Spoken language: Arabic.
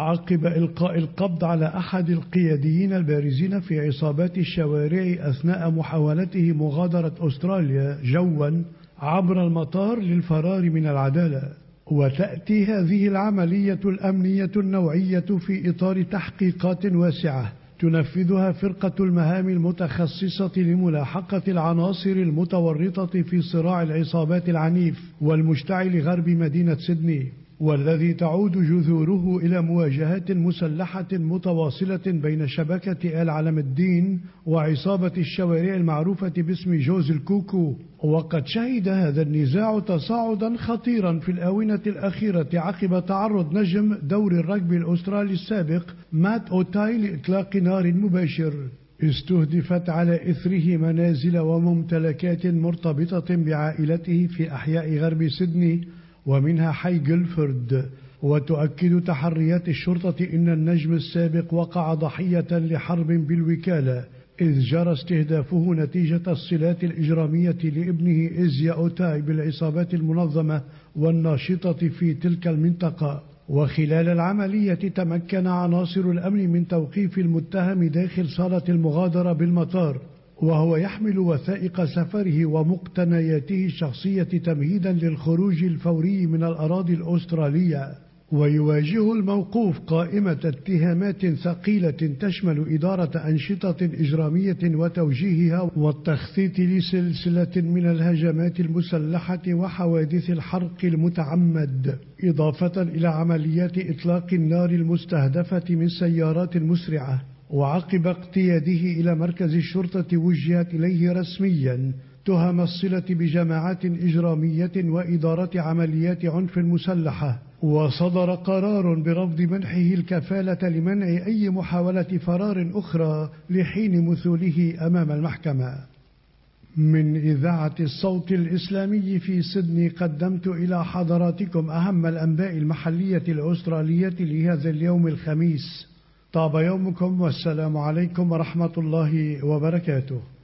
عقب إلقاء القبض على أحد القياديين البارزين في عصابات الشوارع أثناء محاولته مغادرة أستراليا جوا عبر المطار للفرار من العدالة. وتأتي هذه العملية الأمنية النوعية في إطار تحقيقات واسعة تنفذها فرقة المهام المتخصصة لملاحقة العناصر المتورطة في صراع العصابات العنيف والمشتعل غرب مدينة سيدني، والذي تعود جذوره إلى مواجهات مسلحة متواصلة بين شبكة آل علم الدين وعصابة الشوارع المعروفة باسم جوز الكوكو. وقد شهد هذا النزاع تصاعدا خطيرا في الآونة الأخيرة عقب تعرض نجم دور الرجبي الأسترالي السابق مات أوتاي لإطلاق نار مباشر استهدفت على إثره منازل وممتلكات مرتبطة بعائلته في أحياء غرب سيدني ومنها حي جلفورد. وتؤكد تحريات الشرطة إن النجم السابق وقع ضحية لحرب بالوكالة، إذ جرى استهدافه نتيجة الصلات الإجرامية لابنه إزيا أوتاي بالعصابات المنظمة والناشطة في تلك المنطقة. وخلال العملية تمكن عناصر الأمن من توقيف المتهم داخل صالة المغادرة بالمطار، وهو يحمل وثائق سفره ومقتنياته الشخصية تمهيدا للخروج الفوري من الأراضي الأسترالية. ويواجه الموقوف قائمة اتهامات ثقيلة تشمل إدارة أنشطة إجرامية وتوجيهها والتخطيط لسلسلة من الهجمات المسلحة وحوادث الحرق المتعمد، إضافة إلى عمليات إطلاق النار المستهدفة من سيارات مسرعة. وعقب اقتياده إلى مركز الشرطة وجهت إليه رسميا تهم الصلة بجماعات إجرامية وإدارة عمليات عنف مسلحة، وصدر قرار برفض منحه الكفالة لمنع أي محاولة فرار أخرى لحين مثوله أمام المحكمة. من إذاعة الصوت الإسلامي في سيدني قدمت إلى حضراتكم أهم الأنباء المحلية الأسترالية لهذا اليوم الخميس. طاب يومكم والسلام عليكم ورحمة الله وبركاته.